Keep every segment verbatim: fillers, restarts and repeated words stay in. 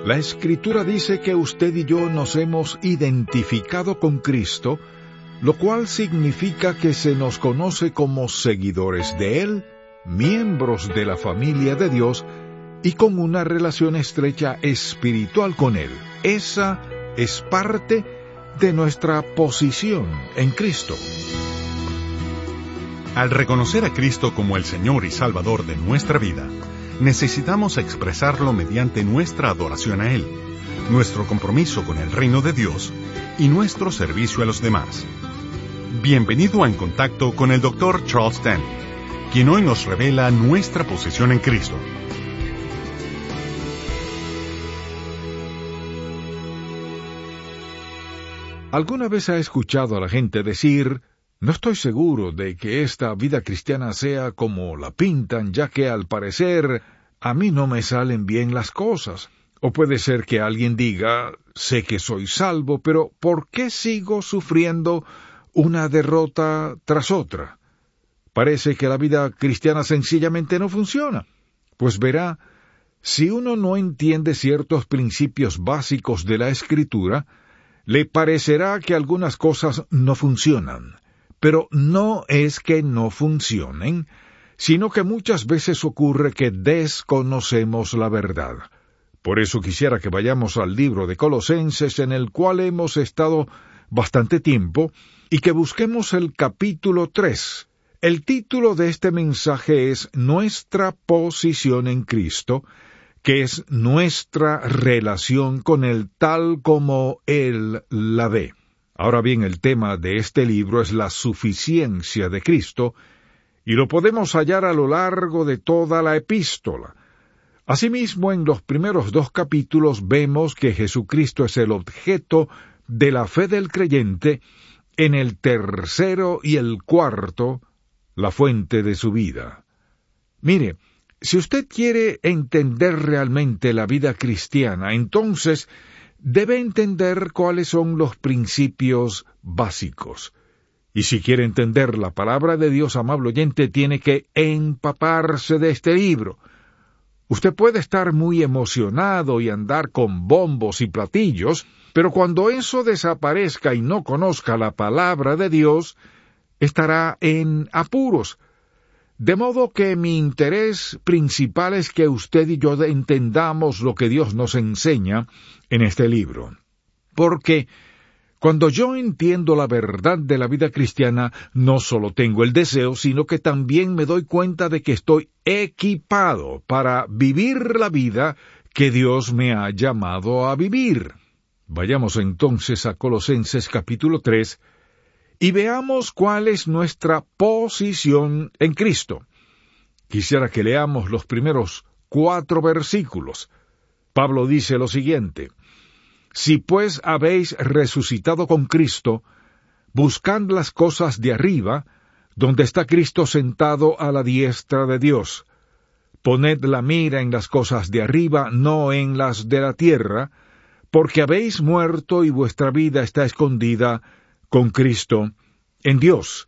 La Escritura dice que usted y yo nos hemos identificado con Cristo, lo cual significa que se nos conoce como seguidores de Él, miembros de la familia de Dios y con una relación estrecha espiritual con Él. Esa es parte de nuestra posición en Cristo. Al reconocer a Cristo como el Señor y Salvador de nuestra vida, necesitamos expresarlo mediante nuestra adoración a Él, nuestro compromiso con el reino de Dios y nuestro servicio a los demás. Bienvenido a En Contacto con el doctor Charles Stanley, quien hoy nos revela nuestra posición en Cristo. ¿Alguna vez ha escuchado a la gente decir: no estoy seguro de que esta vida cristiana sea como la pintan, ya que al parecer a mí no me salen bien las cosas? O puede ser que alguien diga: sé que soy salvo, pero ¿por qué sigo sufriendo una derrota tras otra? Parece que la vida cristiana sencillamente no funciona. Pues verá, si uno no entiende ciertos principios básicos de la Escritura, le parecerá que algunas cosas no funcionan. Pero no es que no funcionen, sino que muchas veces ocurre que desconocemos la verdad. Por eso quisiera que vayamos al libro de Colosenses, en el cual hemos estado bastante tiempo, y que busquemos el capítulo tres. El título de este mensaje es Nuestra posición en Cristo, que es nuestra relación con Él tal como Él la ve. Ahora bien, el tema de este libro es la suficiencia de Cristo, y lo podemos hallar a lo largo de toda la epístola. Asimismo, en los primeros dos capítulos vemos que Jesucristo es el objeto de la fe del creyente, en el tercero y el cuarto, la fuente de su vida. Mire, si usted quiere entender realmente la vida cristiana, entonces debe entender cuáles son los principios básicos. Y si quiere entender la palabra de Dios, amable oyente, tiene que empaparse de este libro. Usted puede estar muy emocionado y andar con bombos y platillos, pero cuando eso desaparezca y no conozca la palabra de Dios, estará en apuros. De modo que mi interés principal es que usted y yo entendamos lo que Dios nos enseña en este libro. Porque cuando yo entiendo la verdad de la vida cristiana, no solo tengo el deseo, sino que también me doy cuenta de que estoy equipado para vivir la vida que Dios me ha llamado a vivir. Vayamos entonces a Colosenses capítulo tres, y veamos cuál es nuestra posición en Cristo. Quisiera que leamos los primeros cuatro versículos. Pablo dice lo siguiente: Si pues habéis resucitado con Cristo, buscad las cosas de arriba, donde está Cristo sentado a la diestra de Dios. Poned la mira en las cosas de arriba, no en las de la tierra, porque habéis muerto y vuestra vida está escondida con Cristo en Dios.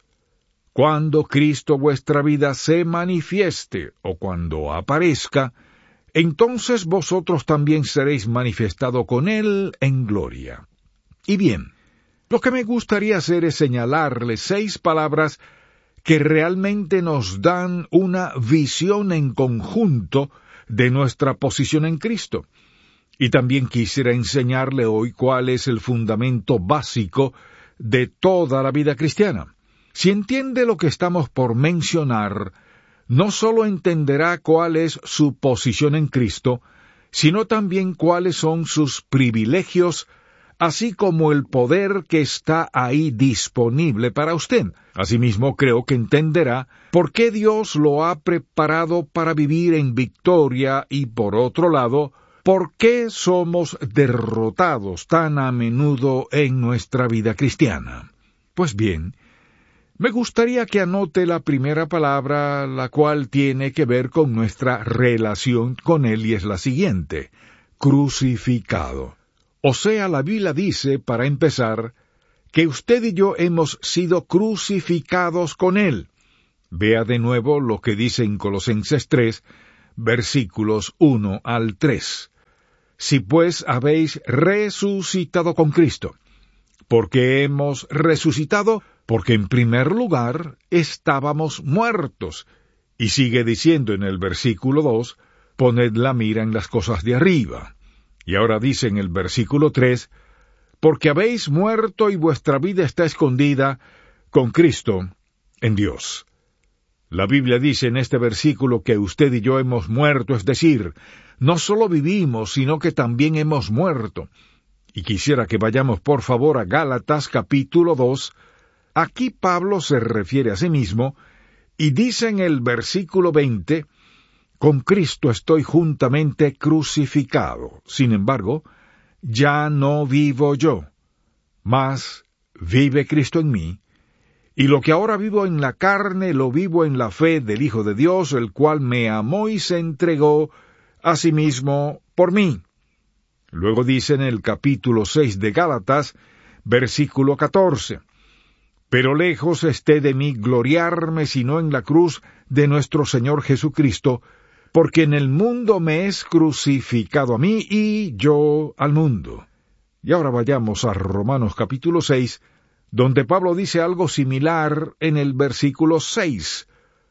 Cuando Cristo vuestra vida se manifieste, o cuando aparezca, entonces vosotros también seréis manifestado con Él en gloria. Y bien, lo que me gustaría hacer es señalarle seis palabras que realmente nos dan una visión en conjunto de nuestra posición en Cristo. Y también quisiera enseñarle hoy cuál es el fundamento básico de toda la vida cristiana. Si entiende lo que estamos por mencionar, no solo entenderá cuál es su posición en Cristo, sino también cuáles son sus privilegios, así como el poder que está ahí disponible para usted. Asimismo, creo que entenderá por qué Dios lo ha preparado para vivir en victoria y, por otro lado, por qué somos derrotados tan a menudo en nuestra vida cristiana. Pues bien, me gustaría que anote la primera palabra, la cual tiene que ver con nuestra relación con Él, y es la siguiente: crucificado. O sea, la Biblia dice, para empezar, que usted y yo hemos sido crucificados con Él. Vea de nuevo lo que dice en Colosenses tres, versículos uno al tres. si pues habéis resucitado con Cristo. Porque hemos resucitado, porque en primer lugar estábamos muertos. Y sigue diciendo en el versículo dos, poned la mira en las cosas de arriba. Y ahora dice en el versículo tres, porque habéis muerto y vuestra vida está escondida con Cristo en Dios. La Biblia dice en este versículo que usted y yo hemos muerto, es decir, no solo vivimos, sino que también hemos muerto. Y quisiera que vayamos por favor a Gálatas capítulo dos. Aquí Pablo se refiere a sí mismo y dice en el versículo veinte, con Cristo estoy juntamente crucificado. Sin embargo, ya no vivo yo, mas vive Cristo en mí. Y lo que ahora vivo en la carne, lo vivo en la fe del Hijo de Dios, el cual me amó y se entregó a sí mismo por mí. Luego dice en el capítulo seis de Gálatas, versículo catorce, pero lejos esté de mí gloriarme sino en la cruz de nuestro Señor Jesucristo, porque en el mundo me es crucificado a mí y yo al mundo. Y ahora vayamos a Romanos capítulo seis, donde Pablo dice algo similar en el versículo seis.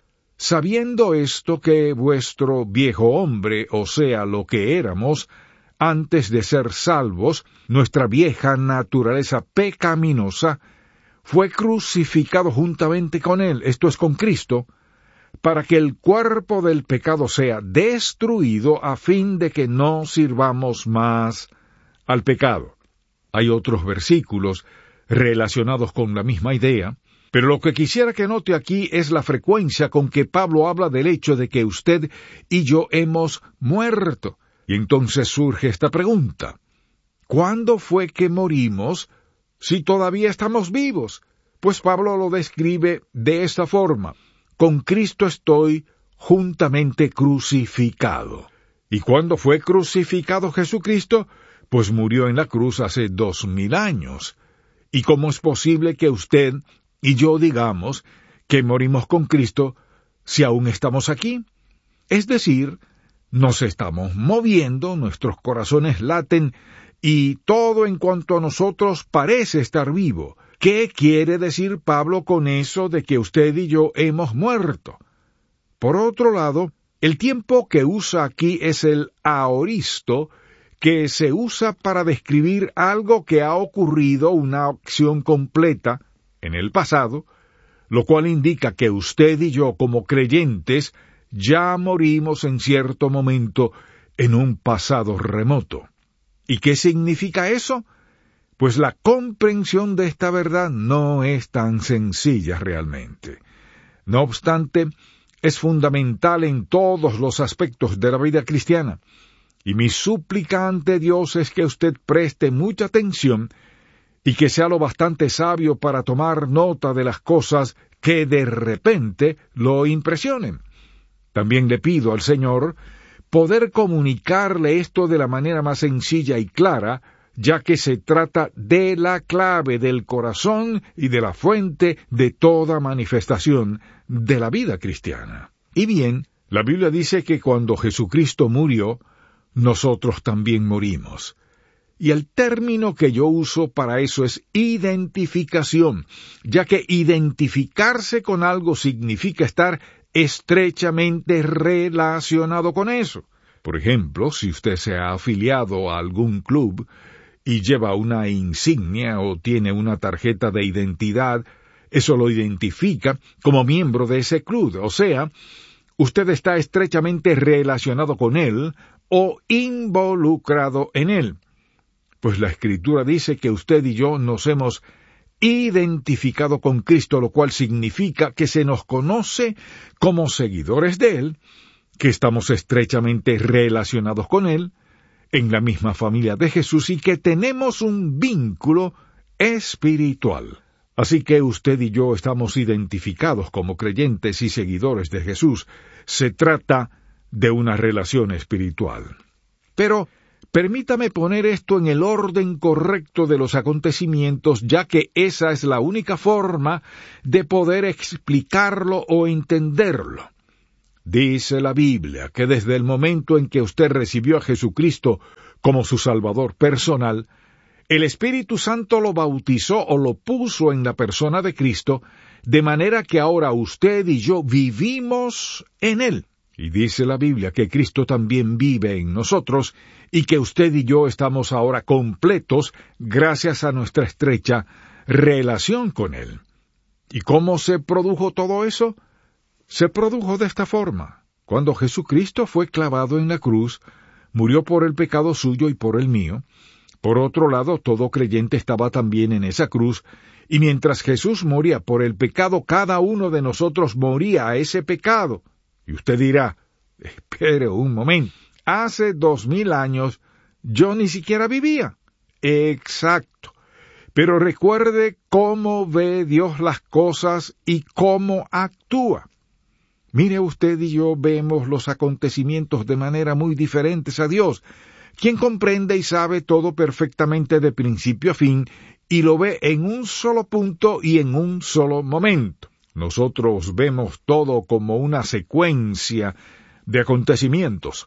Sabiendo esto que vuestro viejo hombre, o sea, lo que éramos, antes de ser salvos, nuestra vieja naturaleza pecaminosa, fue crucificado juntamente con él, esto es con Cristo, para que el cuerpo del pecado sea destruido a fin de que no sirvamos más al pecado. Hay otros versículos relacionados con la misma idea, pero lo que quisiera que note aquí es la frecuencia con que Pablo habla del hecho de que usted y yo hemos muerto. Y entonces surge esta pregunta: ¿cuándo fue que morimos si todavía estamos vivos? Pues Pablo lo describe de esta forma: con Cristo estoy juntamente crucificado. ¿Y cuándo fue crucificado Jesucristo? Pues murió en la cruz hace dos mil años. ¿Y cómo es posible que usted y yo digamos que morimos con Cristo si aún estamos aquí? Es decir, nos estamos moviendo, nuestros corazones laten y todo en cuanto a nosotros parece estar vivo. ¿Qué quiere decir Pablo con eso de que usted y yo hemos muerto? Por otro lado, el tiempo que usa aquí es el aoristo, que se usa para describir algo que ha ocurrido, una acción completa, en el pasado, lo cual indica que usted y yo, como creyentes, ya morimos en cierto momento en un pasado remoto. ¿Y qué significa eso? Pues la comprensión de esta verdad no es tan sencilla realmente. No obstante, es fundamental en todos los aspectos de la vida cristiana. Y mi súplica ante Dios es que usted preste mucha atención y que sea lo bastante sabio para tomar nota de las cosas que de repente lo impresionen. También le pido al Señor poder comunicarle esto de la manera más sencilla y clara, ya que se trata de la clave del corazón y de la fuente de toda manifestación de la vida cristiana. Y bien, la Biblia dice que cuando Jesucristo murió, nosotros también morimos. Y el término que yo uso para eso es identificación, ya que identificarse con algo significa estar estrechamente relacionado con eso. Por ejemplo, si usted se ha afiliado a algún club y lleva una insignia o tiene una tarjeta de identidad, eso lo identifica como miembro de ese club, o sea, usted está estrechamente relacionado con él o involucrado en él. Pues la Escritura dice que usted y yo nos hemos identificado con Cristo, lo cual significa que se nos conoce como seguidores de Él, que estamos estrechamente relacionados con Él, en la misma familia de Jesús y que tenemos un vínculo espiritual. Así que usted y yo estamos identificados como creyentes y seguidores de Jesús. Se trata de una relación espiritual. Pero permítame poner esto en el orden correcto de los acontecimientos, ya que esa es la única forma de poder explicarlo o entenderlo. Dice la Biblia que desde el momento en que usted recibió a Jesucristo como su Salvador personal, el Espíritu Santo lo bautizó o lo puso en la persona de Cristo, de manera que ahora usted y yo vivimos en Él. Y dice la Biblia que Cristo también vive en nosotros y que usted y yo estamos ahora completos gracias a nuestra estrecha relación con Él. ¿Y cómo se produjo todo eso? Se produjo de esta forma. Cuando Jesucristo fue clavado en la cruz, murió por el pecado suyo y por el mío. Por otro lado, todo creyente estaba también en esa cruz, y mientras Jesús moría por el pecado, cada uno de nosotros moría a ese pecado. Y usted dirá, espere un momento, hace dos mil años yo ni siquiera vivía. Exacto. Pero recuerde cómo ve Dios las cosas y cómo actúa. Mire, usted y yo vemos los acontecimientos de manera muy diferentes a Dios, quien comprende y sabe todo perfectamente de principio a fin, y lo ve en un solo punto y en un solo momento. Nosotros vemos todo como una secuencia de acontecimientos.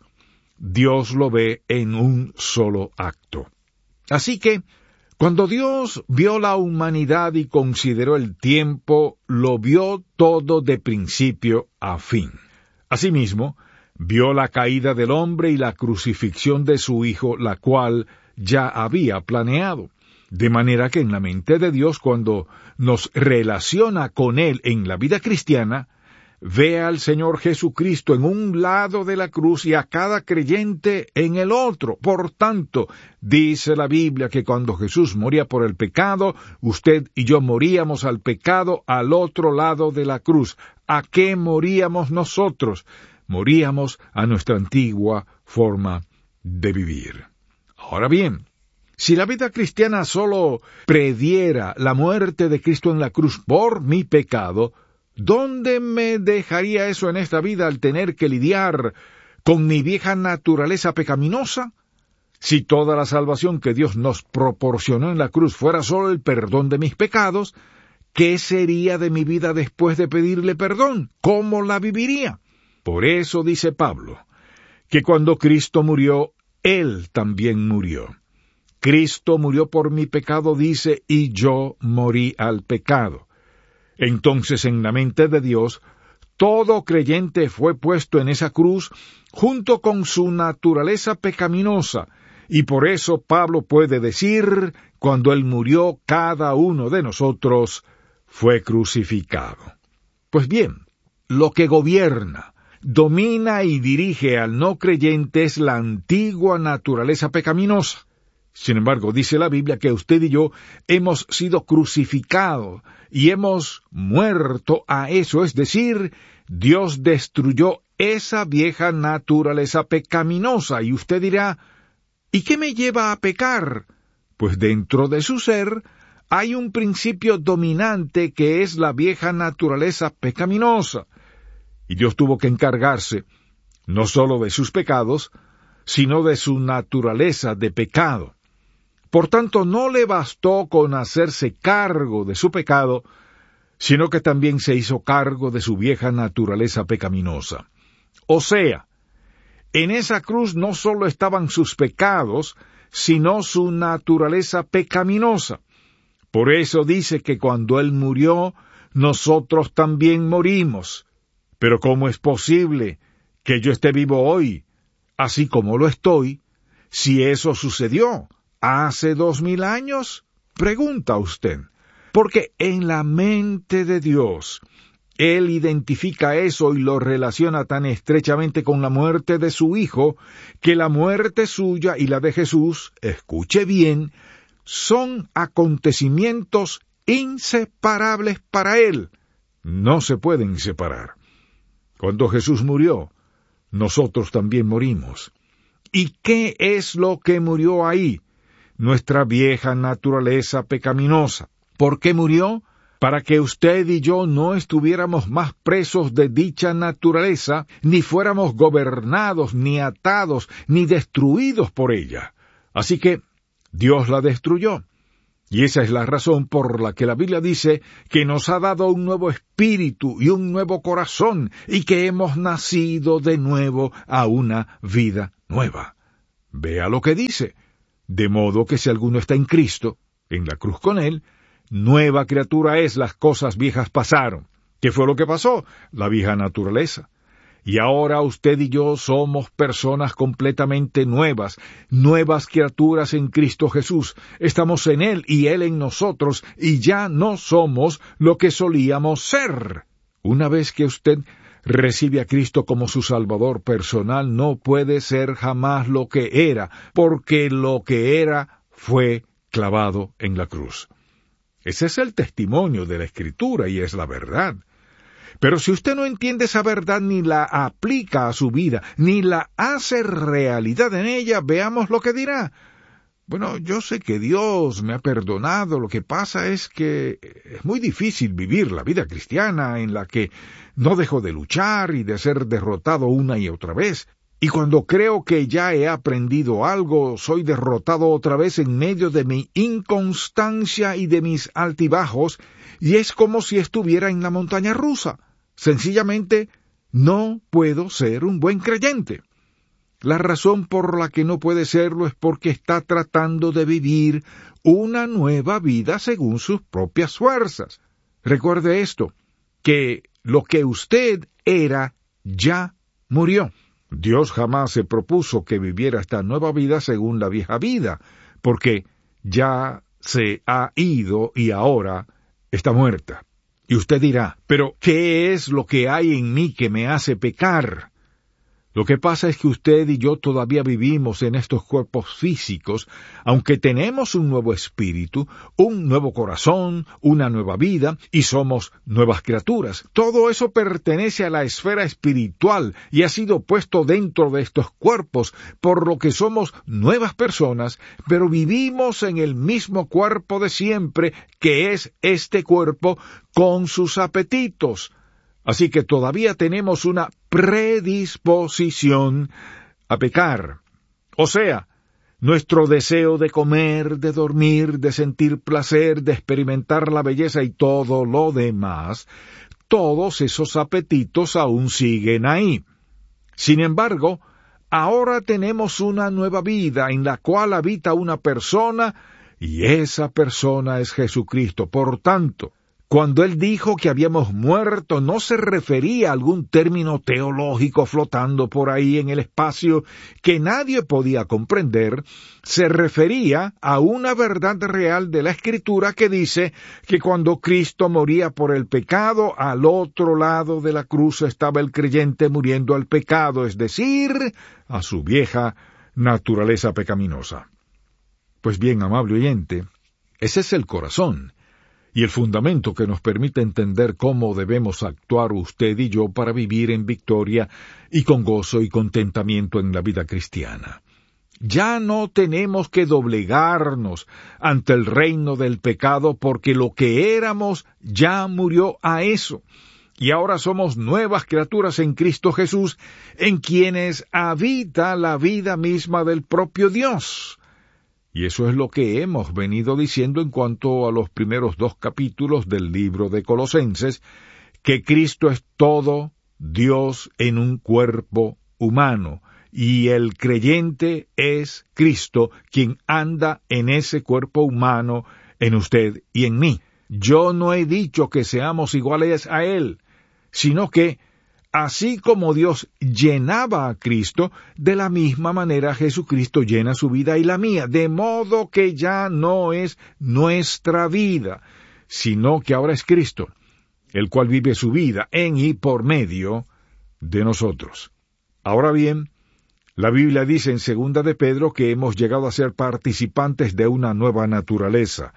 Dios lo ve en un solo acto. Así que, cuando Dios vio la humanidad y consideró el tiempo, lo vio todo de principio a fin. Asimismo, vio la caída del hombre y la crucifixión de su Hijo, la cual ya había planeado. De manera que en la mente de Dios, cuando nos relaciona con Él en la vida cristiana, ve al Señor Jesucristo en un lado de la cruz y a cada creyente en el otro. Por tanto, dice la Biblia que cuando Jesús moría por el pecado, usted y yo moríamos al pecado al otro lado de la cruz. ¿A qué moríamos nosotros? Moríamos a nuestra antigua forma de vivir. Ahora bien, si la vida cristiana solo prediera la muerte de Cristo en la cruz por mi pecado, ¿dónde me dejaría eso en esta vida al tener que lidiar con mi vieja naturaleza pecaminosa? Si toda la salvación que Dios nos proporcionó en la cruz fuera solo el perdón de mis pecados, ¿qué sería de mi vida después de pedirle perdón? ¿Cómo la viviría? Por eso dice Pablo, que cuando Cristo murió, Él también murió. Cristo murió por mi pecado, dice, y yo morí al pecado. Entonces, en la mente de Dios, todo creyente fue puesto en esa cruz junto con su naturaleza pecaminosa, y por eso Pablo puede decir, cuando Él murió, cada uno de nosotros fue crucificado. Pues bien, lo que gobierna, domina y dirige al no creyente es la antigua naturaleza pecaminosa. Sin embargo, dice la Biblia que usted y yo hemos sido crucificados y hemos muerto a eso, es decir, Dios destruyó esa vieja naturaleza pecaminosa. Y usted dirá, ¿y qué me lleva a pecar? Pues dentro de su ser hay un principio dominante que es la vieja naturaleza pecaminosa. Y Dios tuvo que encargarse no solo de sus pecados, sino de su naturaleza de pecado. Por tanto, no le bastó con hacerse cargo de su pecado, sino que también se hizo cargo de su vieja naturaleza pecaminosa. O sea, en esa cruz no solo estaban sus pecados, sino su naturaleza pecaminosa. Por eso dice que cuando Él murió, nosotros también morimos. Pero ¿cómo es posible que yo esté vivo hoy, así como lo estoy, si eso sucedió hace dos mil años? Pregunta usted. Porque en la mente de Dios, Él identifica eso y lo relaciona tan estrechamente con la muerte de su Hijo, que la muerte suya y la de Jesús, escuche bien, son acontecimientos inseparables para Él. No se pueden separar. Cuando Jesús murió, nosotros también morimos. ¿Y qué es lo que murió ahí? Nuestra vieja naturaleza pecaminosa. ¿Por qué murió? Para que usted y yo no estuviéramos más presos de dicha naturaleza, ni fuéramos gobernados, ni atados, ni destruidos por ella. Así que Dios la destruyó. Y esa es la razón por la que la Biblia dice que nos ha dado un nuevo espíritu y un nuevo corazón, y que hemos nacido de nuevo a una vida nueva. Vea lo que dice. De modo que si alguno está en Cristo, en la cruz con Él, nueva criatura es, las cosas viejas pasaron. ¿Qué fue lo que pasó? La vieja naturaleza. Y ahora usted y yo somos personas completamente nuevas, nuevas criaturas en Cristo Jesús. Estamos en Él y Él en nosotros, y ya no somos lo que solíamos ser. Una vez que usted recibe a Cristo como su Salvador personal, no puede ser jamás lo que era, porque lo que era fue clavado en la cruz. Ese es el testimonio de la Escritura y es la verdad. Pero si usted no entiende esa verdad ni la aplica a su vida, ni la hace realidad en ella, veamos lo que dirá. Bueno, yo sé que Dios me ha perdonado, lo que pasa es que es muy difícil vivir la vida cristiana en la que no dejo de luchar y de ser derrotado una y otra vez. Y cuando creo que ya he aprendido algo, soy derrotado otra vez en medio de mi inconstancia y de mis altibajos, y es como si estuviera en la montaña rusa. Sencillamente, no puedo ser un buen creyente. La razón por la que no puede serlo es porque está tratando de vivir una nueva vida según sus propias fuerzas. Recuerde esto, que lo que usted era ya murió. Dios jamás se propuso que viviera esta nueva vida según la vieja vida, porque ya se ha ido y ahora está muerta. Y usted dirá, ¿pero qué es lo que hay en mí que me hace pecar? Lo que pasa es que usted y yo todavía vivimos en estos cuerpos físicos, aunque tenemos un nuevo espíritu, un nuevo corazón, una nueva vida, y somos nuevas criaturas. Todo eso pertenece a la esfera espiritual y ha sido puesto dentro de estos cuerpos, por lo que somos nuevas personas, pero vivimos en el mismo cuerpo de siempre, que es este cuerpo con sus apetitos. Así que todavía tenemos una predisposición a pecar. O sea, nuestro deseo de comer, de dormir, de sentir placer, de experimentar la belleza y todo lo demás, todos esos apetitos aún siguen ahí. Sin embargo, ahora tenemos una nueva vida en la cual habita una persona, y esa persona es Jesucristo. Por tanto, cuando él dijo que habíamos muerto, no se refería a algún término teológico flotando por ahí en el espacio que nadie podía comprender, se refería a una verdad real de la Escritura que dice que cuando Cristo moría por el pecado, al otro lado de la cruz estaba el creyente muriendo al pecado, es decir, a su vieja naturaleza pecaminosa. Pues bien, amable oyente, ese es el corazón y el fundamento que nos permite entender cómo debemos actuar usted y yo para vivir en victoria y con gozo y contentamiento en la vida cristiana. Ya no tenemos que doblegarnos ante el reino del pecado porque lo que éramos ya murió a eso. Y ahora somos nuevas criaturas en Cristo Jesús, en quienes habita la vida misma del propio Dios. Y eso es lo que hemos venido diciendo en cuanto a los primeros dos capítulos del libro de Colosenses, que Cristo es todo Dios en un cuerpo humano, y el creyente es Cristo, quien anda en ese cuerpo humano, en usted y en mí. Yo no he dicho que seamos iguales a Él, sino que así como Dios llenaba a Cristo, de la misma manera Jesucristo llena su vida y la mía, de modo que ya no es nuestra vida, sino que ahora es Cristo, el cual vive su vida en y por medio de nosotros. Ahora bien, la Biblia dice en segunda de Pedro que hemos llegado a ser participantes de una nueva naturaleza.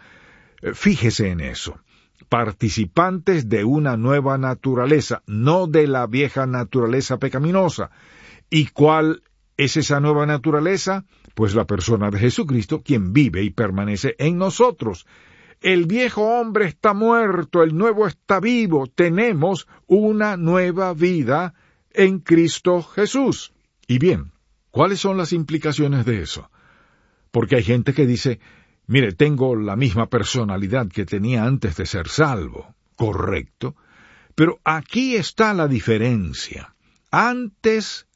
Fíjese en eso. Participantes de una nueva naturaleza, no de la vieja naturaleza pecaminosa. ¿Y cuál es esa nueva naturaleza? Pues la persona de Jesucristo, quien vive y permanece en nosotros. El viejo hombre está muerto, el nuevo está vivo. Tenemos una nueva vida en Cristo Jesús. Y bien, ¿cuáles son las implicaciones de eso? Porque hay gente que dice, mire, tengo la misma personalidad que tenía antes de ser salvo. Correcto. Pero aquí está la diferencia. Antes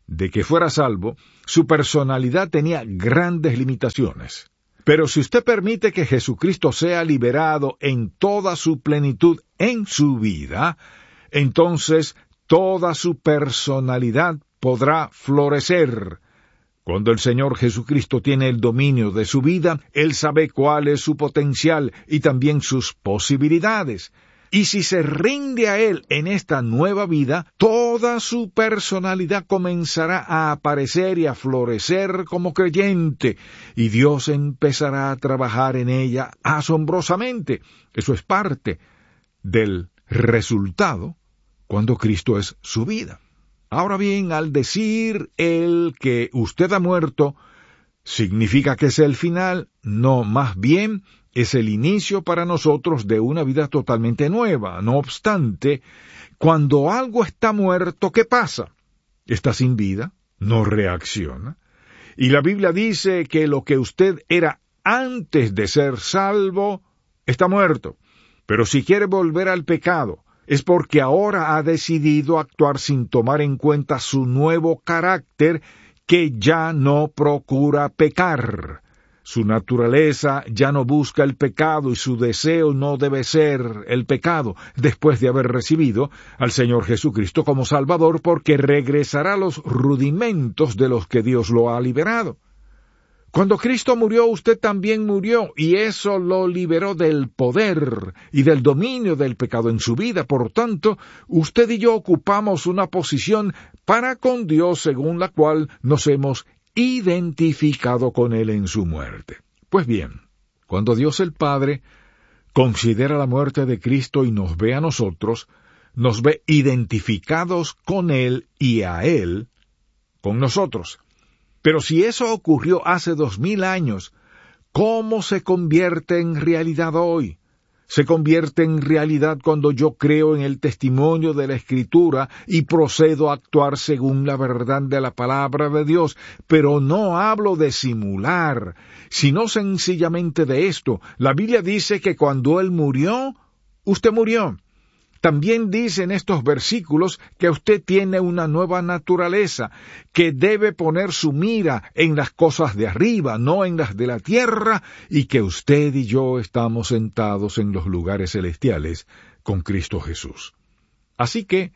de que fuera salvo, su personalidad tenía grandes limitaciones. Pero si usted permite que Jesucristo sea liberado en toda su plenitud en su vida, entonces toda su personalidad podrá florecer. Cuando el Señor Jesucristo tiene el dominio de su vida, Él sabe cuál es su potencial y también sus posibilidades. Y si se rinde a Él en esta nueva vida, toda su personalidad comenzará a aparecer y a florecer como creyente, y Dios empezará a trabajar en ella asombrosamente. Eso es parte del resultado cuando Cristo es su vida. Ahora bien, al decir Él que usted ha muerto, ¿significa que es el final? No, más bien es el inicio para nosotros de una vida totalmente nueva. No obstante, cuando algo está muerto, ¿qué pasa? Está sin vida, no reacciona. Y la Biblia dice que lo que usted era antes de ser salvo, está muerto. Pero si quiere volver al pecado, es porque ahora ha decidido actuar sin tomar en cuenta su nuevo carácter, que ya no procura pecar. Su naturaleza ya no busca el pecado y su deseo no debe ser el pecado, después de haber recibido al Señor Jesucristo como Salvador, porque regresará a los rudimentos de los que Dios lo ha liberado. Cuando Cristo murió, usted también murió, y eso lo liberó del poder y del dominio del pecado en su vida. Por tanto, usted y yo ocupamos una posición para con Dios según la cual nos hemos identificado con Él en su muerte. Pues bien, cuando Dios el Padre considera la muerte de Cristo y nos ve a nosotros, nos ve identificados con Él y a Él con nosotros. Pero si eso ocurrió hace dos mil años, ¿cómo se convierte en realidad hoy? Se convierte en realidad cuando yo creo en el testimonio de la Escritura y procedo a actuar según la verdad de la palabra de Dios. Pero no hablo de simular, sino sencillamente de esto. La Biblia dice que cuando Él murió, usted murió. También dice en estos versículos que usted tiene una nueva naturaleza, que debe poner su mira en las cosas de arriba, no en las de la tierra, y que usted y yo estamos sentados en los lugares celestiales con Cristo Jesús. Así que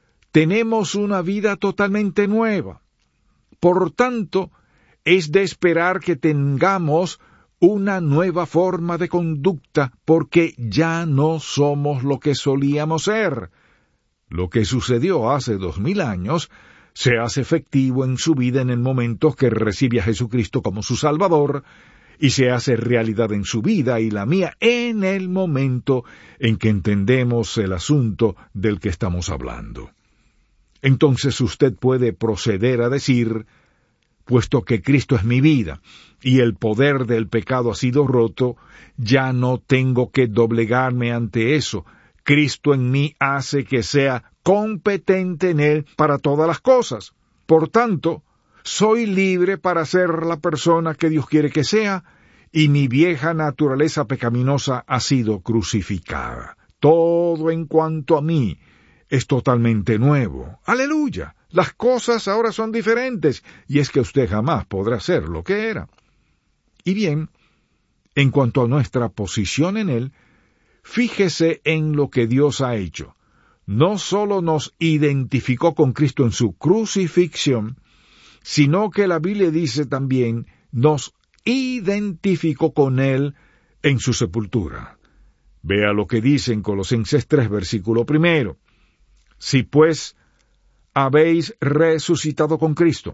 tenemos una vida totalmente nueva. Por tanto, es de esperar que tengamos una nueva forma de conducta, porque ya no somos lo que solíamos ser. Lo que sucedió hace dos mil años se hace efectivo en su vida en el momento que recibe a Jesucristo como su Salvador, y se hace realidad en su vida y la mía en el momento en que entendemos el asunto del que estamos hablando. Entonces usted puede proceder a decir: puesto que Cristo es mi vida, y el poder del pecado ha sido roto, ya no tengo que doblegarme ante eso. Cristo en mí hace que sea competente en Él para todas las cosas. Por tanto, soy libre para ser la persona que Dios quiere que sea, y mi vieja naturaleza pecaminosa ha sido crucificada. Todo en cuanto a mí es totalmente nuevo. ¡Aleluya! Las cosas ahora son diferentes, y es que usted jamás podrá ser lo que era. Y bien, en cuanto a nuestra posición en Él, fíjese en lo que Dios ha hecho. No solo nos identificó con Cristo en su crucifixión, sino que la Biblia dice también, nos identificó con Él en su sepultura. Vea lo que dice en Colosenses tres, versículo primero. Si pues habéis resucitado con Cristo,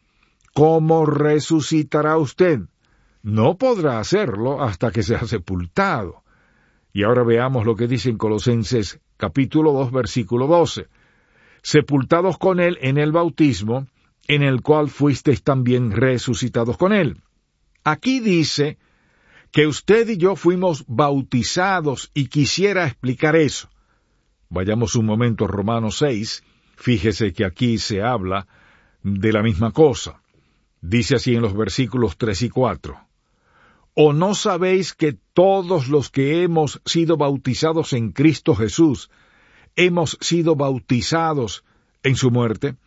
¿cómo resucitará usted? No podrá hacerlo hasta que sea sepultado. Y ahora veamos lo que dice en Colosenses capítulo dos, versículo doce. Sepultados con Él en el bautismo, en el cual fuisteis también resucitados con Él. Aquí dice que usted y yo fuimos bautizados, y quisiera explicar eso. Vayamos un momento a Romanos seis, fíjese que aquí se habla de la misma cosa. Dice así en los versículos tres y cuatro. ¿O no sabéis que todos los que hemos sido bautizados en Cristo Jesús, hemos sido bautizados en su muerte?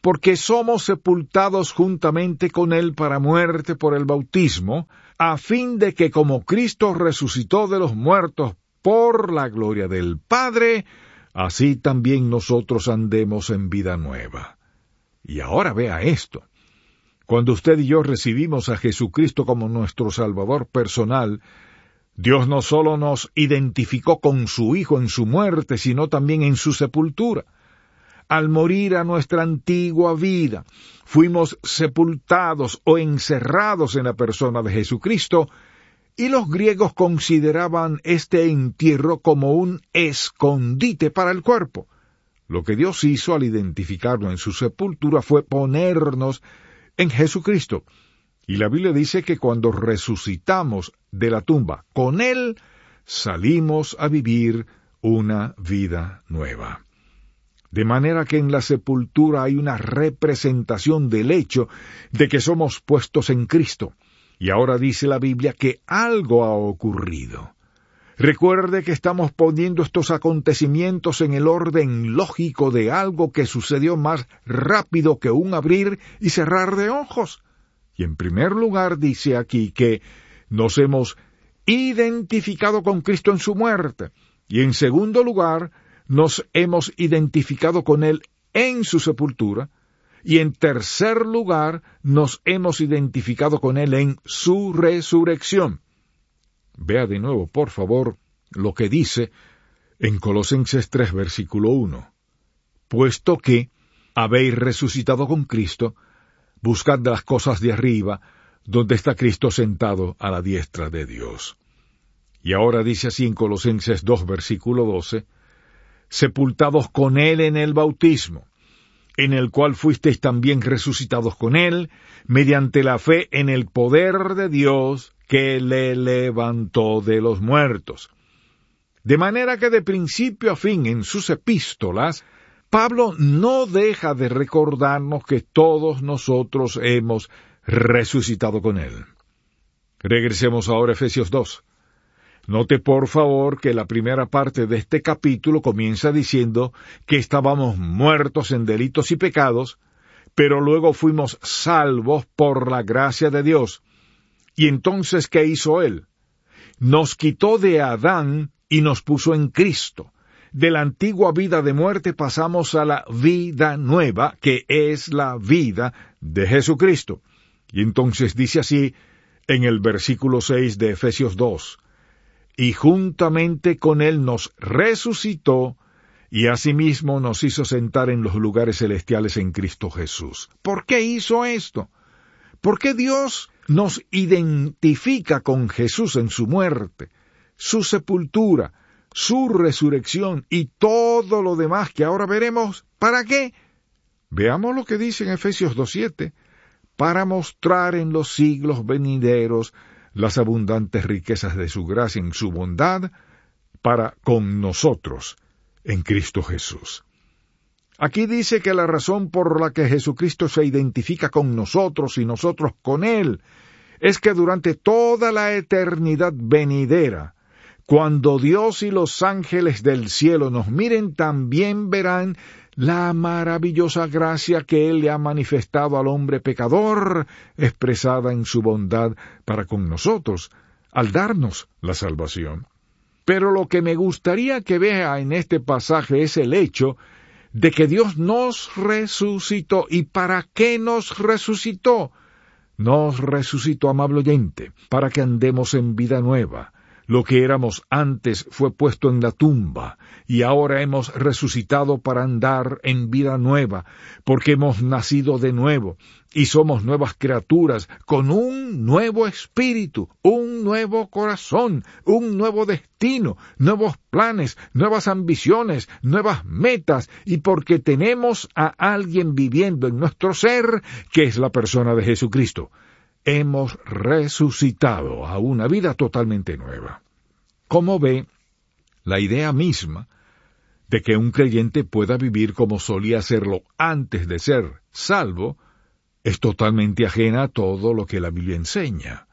porque somos sepultados juntamente con él para muerte por el bautismo, a fin de que como Cristo resucitó de los muertos por la gloria del Padre, así también nosotros andemos en vida nueva. Y ahora vea esto. Cuando usted y yo recibimos a Jesucristo como nuestro Salvador personal, Dios no solo nos identificó con su Hijo en su muerte, sino también en su sepultura. Al morir a nuestra antigua vida, fuimos sepultados o encerrados en la persona de Jesucristo, y los griegos consideraban este entierro como un escondite para el cuerpo. Lo que Dios hizo al identificarnos en su sepultura fue ponernos en Jesucristo. Y la Biblia dice que cuando resucitamos de la tumba con Él, salimos a vivir una vida nueva. De manera que en la sepultura hay una representación del hecho de que somos puestos en Cristo. Y ahora dice la Biblia que algo ha ocurrido. Recuerde que estamos poniendo estos acontecimientos en el orden lógico de algo que sucedió más rápido que un abrir y cerrar de ojos. Y en primer lugar dice aquí que nos hemos identificado con Cristo en su muerte. Y en segundo lugar, nos hemos identificado con Él en su sepultura. Y en tercer lugar, nos hemos identificado con Él en su resurrección. Vea de nuevo, por favor, lo que dice en Colosenses tres, versículo uno. Puesto que habéis resucitado con Cristo, buscad las cosas de arriba, donde está Cristo sentado a la diestra de Dios. Y ahora dice así en Colosenses dos, versículo doce, sepultados con Él en el bautismo, en el cual fuisteis también resucitados con Él, mediante la fe en el poder de Dios, que le levantó de los muertos. De manera que de principio a fin en sus epístolas, Pablo no deja de recordarnos que todos nosotros hemos resucitado con Él. Regresemos ahora a Efesios dos. Note por favor que la primera parte de este capítulo comienza diciendo que estábamos muertos en delitos y pecados, pero luego fuimos salvos por la gracia de Dios. Y entonces, ¿qué hizo Él? Nos quitó de Adán y nos puso en Cristo. De la antigua vida de muerte pasamos a la vida nueva, que es la vida de Jesucristo. Y entonces dice así en el versículo seis de Efesios dos, y juntamente con Él nos resucitó, y asimismo nos hizo sentar en los lugares celestiales en Cristo Jesús. ¿Por qué hizo esto? ¿Por qué Dios nos identifica con Jesús en su muerte, su sepultura, su resurrección y todo lo demás que ahora veremos? ¿Para qué? Veamos lo que dice en Efesios dos siete. Para mostrar en los siglos venideros las abundantes riquezas de su gracia en su bondad para con nosotros en Cristo Jesús. Aquí dice que la razón por la que Jesucristo se identifica con nosotros y nosotros con Él es que durante toda la eternidad venidera, cuando Dios y los ángeles del cielo nos miren, también verán la maravillosa gracia que Él le ha manifestado al hombre pecador, expresada en su bondad para con nosotros, al darnos la salvación. Pero lo que me gustaría que vea en este pasaje es el hecho de que Dios nos resucitó. ¿Y para qué nos resucitó? Nos resucitó, amable oyente, para que andemos en vida nueva. Lo que éramos antes fue puesto en la tumba, y ahora hemos resucitado para andar en vida nueva, porque hemos nacido de nuevo, y somos nuevas criaturas, con un nuevo espíritu, un nuevo corazón, un nuevo destino, nuevos planes, nuevas ambiciones, nuevas metas, y porque tenemos a alguien viviendo en nuestro ser, que es la persona de Jesucristo. Hemos resucitado a una vida totalmente nueva. Como ve, la idea misma de que un creyente pueda vivir como solía hacerlo antes de ser salvo es totalmente ajena a todo lo que la Biblia enseña.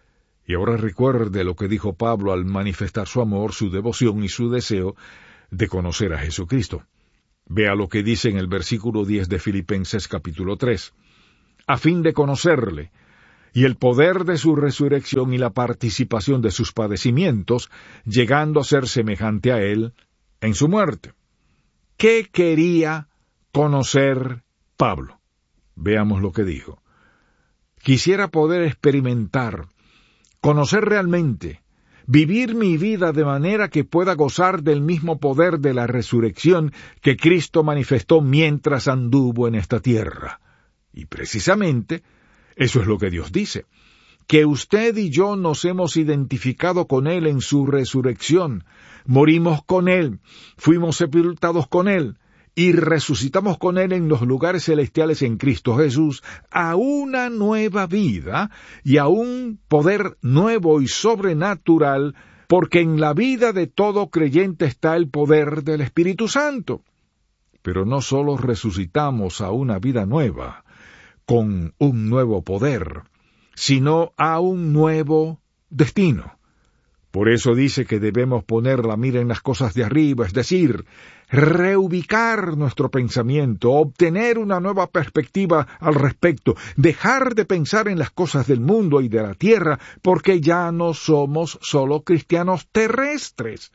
Y ahora recuerde lo que dijo Pablo al manifestar su amor, su devoción y su deseo de conocer a Jesucristo. Vea lo que dice en el versículo diez de Filipenses capítulo tres. A fin de conocerle, y el poder de su resurrección y la participación de sus padecimientos, llegando a ser semejante a él en su muerte. ¿Qué quería conocer Pablo? Veamos lo que dijo. Quisiera poder experimentar, conocer realmente, vivir mi vida de manera que pueda gozar del mismo poder de la resurrección que Cristo manifestó mientras anduvo en esta tierra. Y precisamente, eso es lo que Dios dice, que usted y yo nos hemos identificado con Él en su resurrección, morimos con Él, fuimos sepultados con Él, y resucitamos con Él en los lugares celestiales en Cristo Jesús, a una nueva vida y a un poder nuevo y sobrenatural, porque en la vida de todo creyente está el poder del Espíritu Santo. Pero no solo resucitamos a una vida nueva, con un nuevo poder, sino a un nuevo destino. Por eso dice que debemos poner la mira en las cosas de arriba, es decir, reubicar nuestro pensamiento, obtener una nueva perspectiva al respecto, dejar de pensar en las cosas del mundo y de la tierra, porque ya no somos solo cristianos terrestres.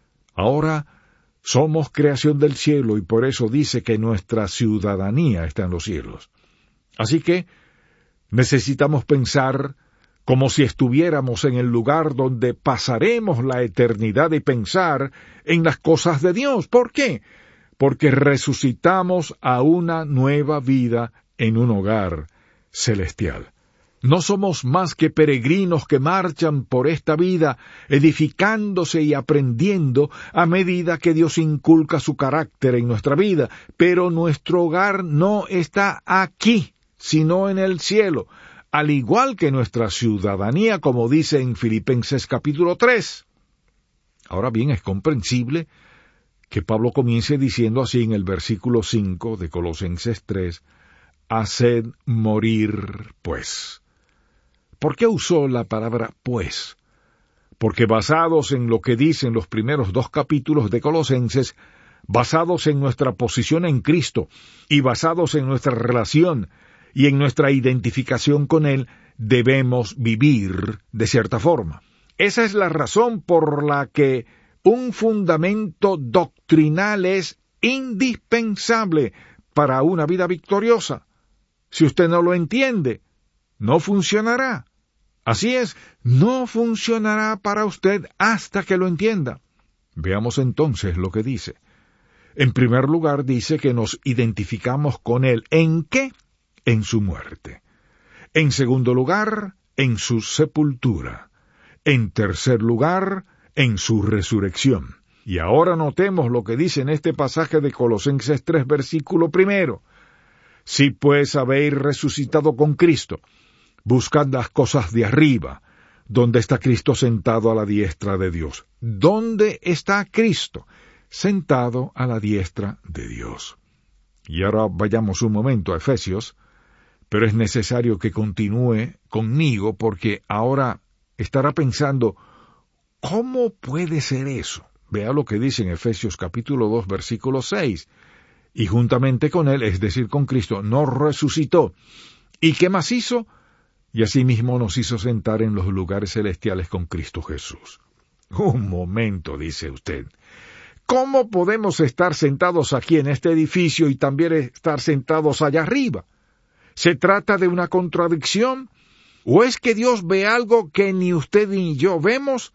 Ahora somos creación del cielo y por eso dice que nuestra ciudadanía está en los cielos. Así que necesitamos pensar como si estuviéramos en el lugar donde pasaremos la eternidad y pensar en las cosas de Dios. ¿Por qué? Porque resucitamos a una nueva vida en un hogar celestial. No somos más que peregrinos que marchan por esta vida, edificándose y aprendiendo a medida que Dios inculca su carácter en nuestra vida, pero nuestro hogar no está aquí, sino en el cielo, al igual que nuestra ciudadanía, como dice en Filipenses capítulo tres. Ahora bien, es comprensible que Pablo comience diciendo así en el versículo cinco de Colosenses tres, «Haced morir, pues». ¿Por qué usó la palabra pues? Porque basados en lo que dicen los primeros dos capítulos de Colosenses, basados en nuestra posición en Cristo y basados en nuestra relación y en nuestra identificación con Él, debemos vivir de cierta forma. Esa es la razón por la que un fundamento doctrinal es indispensable para una vida victoriosa. Si usted no lo entiende, no funcionará. Así es, no funcionará para usted hasta que lo entienda. Veamos entonces lo que dice. En primer lugar, dice que nos identificamos con Él. ¿En qué? En su muerte. En segundo lugar, en su sepultura. En tercer lugar, en su resurrección. Y ahora notemos lo que dice en este pasaje de Colosenses tres, versículo primero. Si pues habéis resucitado con Cristo, buscad las cosas de arriba, donde está Cristo sentado a la diestra de Dios. ¿Dónde está Cristo? Sentado a la diestra de Dios. Y ahora vayamos un momento a Efesios, pero es necesario que continúe conmigo porque ahora estará pensando, ¿cómo puede ser eso? Vea lo que dice en Efesios capítulo dos, versículo seis. Y juntamente con Él, es decir, con Cristo, nos resucitó. ¿Y qué más hizo? Y asimismo nos hizo sentar en los lugares celestiales con Cristo Jesús. Un momento, dice usted. ¿Cómo podemos estar sentados aquí en este edificio y también estar sentados allá arriba? ¿Se trata de una contradicción? ¿O es que Dios ve algo que ni usted ni yo vemos?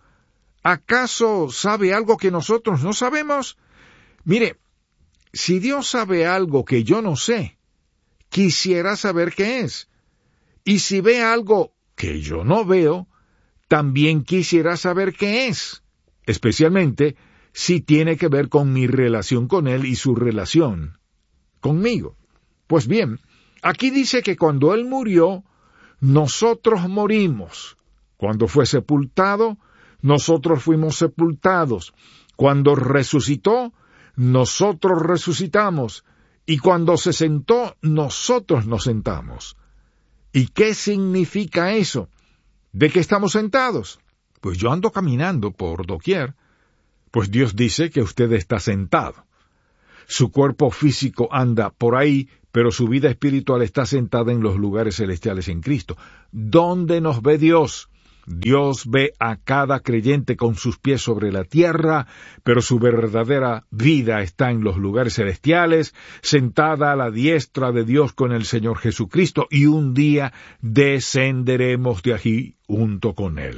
¿Acaso sabe algo que nosotros no sabemos? Mire, si Dios sabe algo que yo no sé, quisiera saber qué es. Y si ve algo que yo no veo, también quisiera saber qué es, especialmente si tiene que ver con mi relación con Él y su relación conmigo. Pues bien, aquí dice que cuando Él murió, nosotros morimos. Cuando fue sepultado, nosotros fuimos sepultados. Cuando resucitó, nosotros resucitamos. Y cuando se sentó, nosotros nos sentamos. ¿Y qué significa eso? ¿De qué estamos sentados? Pues yo ando caminando por doquier, pues Dios dice que usted está sentado. Su cuerpo físico anda por ahí, pero su vida espiritual está sentada en los lugares celestiales en Cristo. ¿Dónde nos ve Dios? Dios ve a cada creyente con sus pies sobre la tierra, pero su verdadera vida está en los lugares celestiales, sentada a la diestra de Dios con el Señor Jesucristo, y un día descenderemos de allí junto con Él.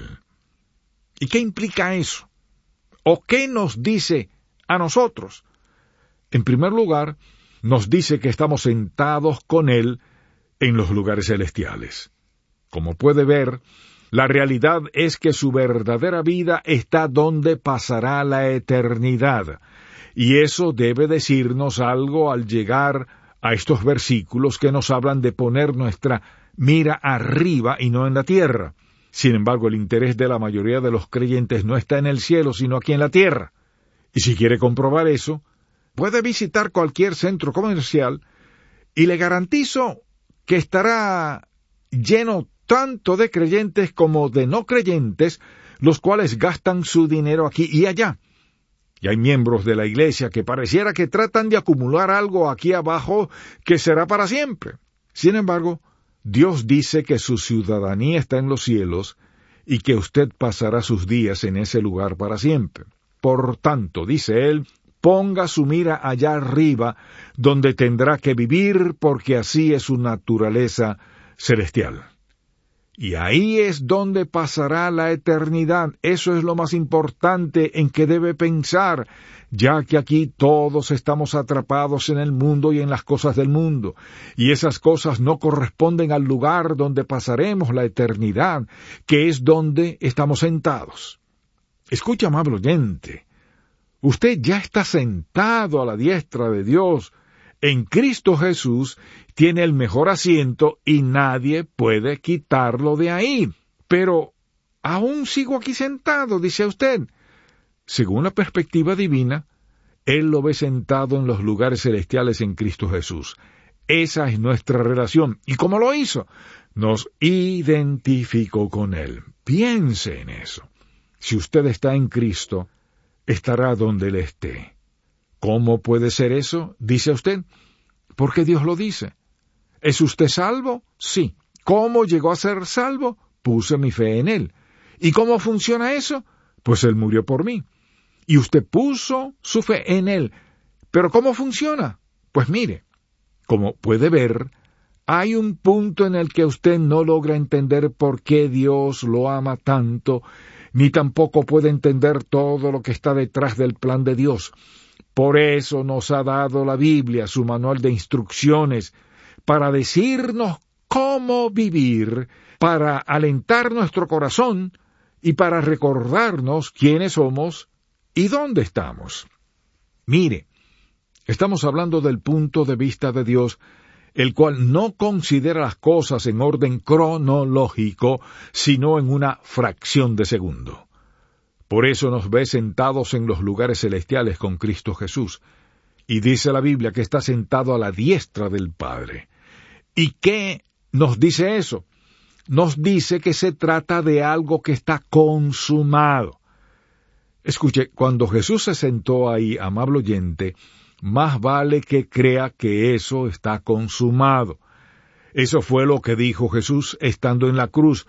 ¿Y qué implica eso? ¿O qué nos dice a nosotros? En primer lugar, nos dice que estamos sentados con Él en los lugares celestiales. Como puede ver, la realidad es que su verdadera vida está donde pasará la eternidad, y eso debe decirnos algo al llegar a estos versículos que nos hablan de poner nuestra mira arriba y no en la tierra. Sin embargo, el interés de la mayoría de los creyentes no está en el cielo, sino aquí en la tierra. Y si quiere comprobar eso, puede visitar cualquier centro comercial y le garantizo que estará lleno tanto de creyentes como de no creyentes, los cuales gastan su dinero aquí y allá. Y hay miembros de la iglesia que pareciera que tratan de acumular algo aquí abajo que será para siempre. Sin embargo, Dios dice que su ciudadanía está en los cielos y que usted pasará sus días en ese lugar para siempre. Por tanto, dice Él, ponga su mira allá arriba, donde tendrá que vivir, porque así es su naturaleza celestial. Y ahí es donde pasará la eternidad. Eso es lo más importante en que debe pensar, ya que aquí todos estamos atrapados en el mundo y en las cosas del mundo, y esas cosas no corresponden al lugar donde pasaremos la eternidad, que es donde estamos sentados. Escucha, amable oyente, usted ya está sentado a la diestra de Dios. En Cristo Jesús tiene el mejor asiento y nadie puede quitarlo de ahí. Pero aún sigo aquí sentado, dice usted. Según la perspectiva divina, Él lo ve sentado en los lugares celestiales en Cristo Jesús. Esa es nuestra relación. ¿Y cómo lo hizo? Nos identificó con Él. Piense en eso. Si usted está en Cristo, estará donde Él esté. ¿Cómo puede ser eso? Dice usted. Porque Dios lo dice. ¿Es usted salvo? Sí. ¿Cómo llegó a ser salvo? Puse mi fe en Él. ¿Y cómo funciona eso? Pues Él murió por mí. Y usted puso su fe en Él. ¿Pero cómo funciona? Pues mire, como puede ver, hay un punto en el que usted no logra entender por qué Dios lo ama tanto, ni tampoco puede entender todo lo que está detrás del plan de Dios. Por eso nos ha dado la Biblia, su manual de instrucciones, para decirnos cómo vivir, para alentar nuestro corazón y para recordarnos quiénes somos y dónde estamos. Mire, estamos hablando del punto de vista de Dios, el cual no considera las cosas en orden cronológico, sino en una fracción de segundo. Por eso nos ve sentados en los lugares celestiales con Cristo Jesús. Y dice la Biblia que está sentado a la diestra del Padre. ¿Y qué nos dice eso? Nos dice que se trata de algo que está consumado. Escuche, cuando Jesús se sentó ahí, amable oyente, más vale que crea que eso está consumado. Eso fue lo que dijo Jesús estando en la cruz.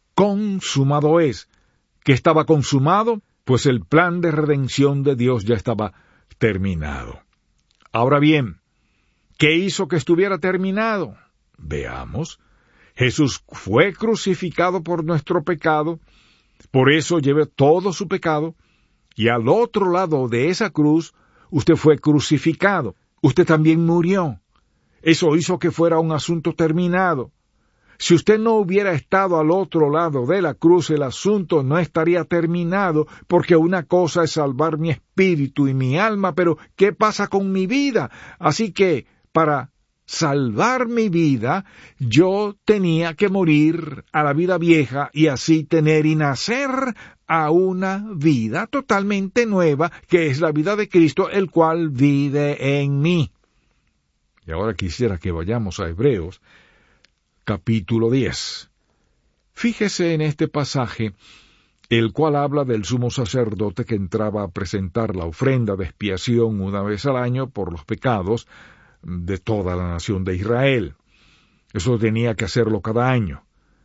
Consumado es. ¿Que estaba consumado? Pues el plan de redención de Dios ya estaba terminado. Ahora bien, ¿qué hizo que estuviera terminado? Veamos. Jesús fue crucificado por nuestro pecado, por eso lleve todo su pecado, y al otro lado de esa cruz, usted fue crucificado. Usted también murió. Eso hizo que fuera un asunto terminado. Si usted no hubiera estado al otro lado de la cruz, el asunto no estaría terminado, porque una cosa es salvar mi espíritu y mi alma, pero ¿qué pasa con mi vida? Así que, para salvar mi vida, yo tenía que morir a la vida vieja y así tener y nacer a una vida totalmente nueva, que es la vida de Cristo, el cual vive en mí. Y ahora quisiera que vayamos a Hebreos, capítulo diez. Fíjese en este pasaje el cual habla del sumo sacerdote que entraba a presentar la ofrenda de expiación una vez al año por los pecados de toda la nación de Israel. Eso tenía que hacerlo cada año,